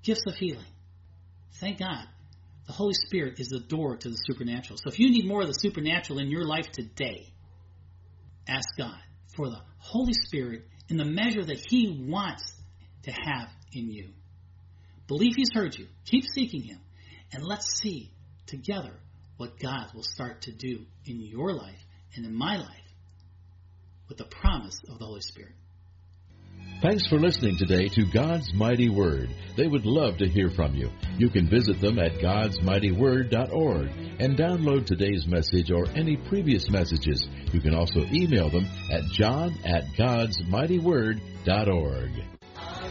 Gifts of healing. Thank God. The Holy Spirit is the door to the supernatural. So if you need more of the supernatural in your life today, ask God for the Holy Spirit in the measure that He wants to have in you. Believe He's heard you. Keep seeking Him. And let's see together what God will start to do in your life and in my life with the promise of the Holy Spirit. Thanks for listening today to God's Mighty Word. They would love to hear from you. You can visit them at godsmightyword.org and download today's message or any previous messages. You can also email them at john@godsmightyword.org.